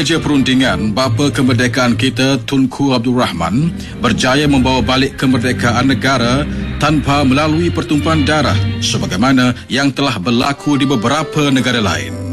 meja perundingan, bapa kemerdekaan kita Tunku Abdul Rahman berjaya membawa balik kemerdekaan negara tanpa melalui pertumpahan darah sebagaimana yang telah berlaku di beberapa negara lain.